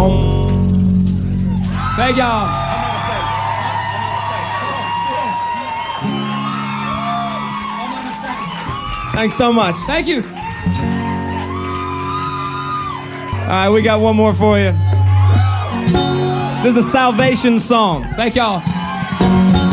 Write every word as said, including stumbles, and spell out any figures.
home. Thank y'all. Thanks so much. Thank you. All right, we got one more for you. This is a Salvation song. Thank y'all.